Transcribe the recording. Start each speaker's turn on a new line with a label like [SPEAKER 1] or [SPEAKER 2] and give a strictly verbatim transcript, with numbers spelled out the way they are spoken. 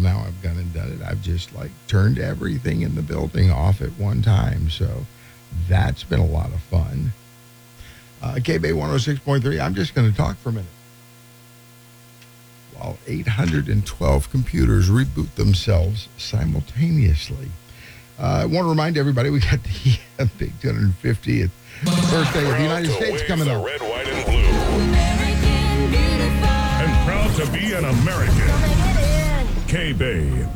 [SPEAKER 1] now I've gone and done it. I've just like turned everything in the building off at one time. So that's been a lot of fun. Uh, K B A one oh six point three, I'm just going to talk for a minute. While eight hundred twelve computers reboot themselves simultaneously. Uh, I want to remind everybody we got the uh, big two hundred fiftieth birthday of the United States coming up.
[SPEAKER 2] Red, white, and blue. And proud to be an American. K B A